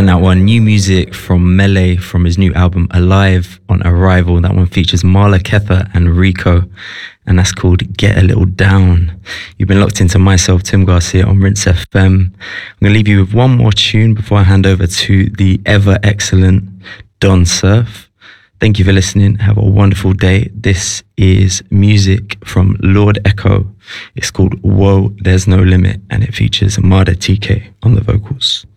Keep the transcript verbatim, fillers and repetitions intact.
And that one, new music from Melee from his new album Alive on Arrival. That one features Marla Kether and Rico, and that's called Get a Little Down. You've been locked into myself, Tim Garcia, on Rinse F M. I'm going to leave you with one more tune before I hand over to the ever excellent Don Surf. Thank you for listening. Have a wonderful day. This is music from Lord Echo. It's called Whoa, There's No Limit, and it features Mada T K on the vocals.